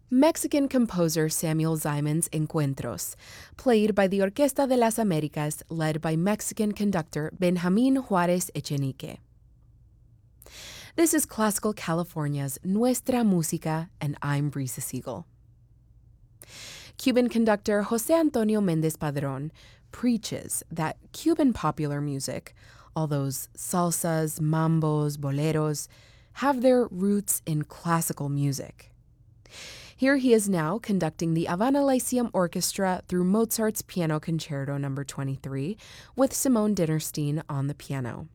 Mexican composer Samuel Zimon's Encuentros, played by the Orquesta de las Américas, led by Mexican conductor Benjamin Juárez Echenique. This is Classical California's Nuestra Música, and I'm Brisa Siegel. Cuban conductor José Antonio Méndez Padrón preaches that Cuban popular music, all those salsas, mambos, boleros, have their roots in classical music. Here he is now conducting the Havana Lyceum Orchestra through Mozart's Piano Concerto No. 23 with Simone Dinnerstein on the piano.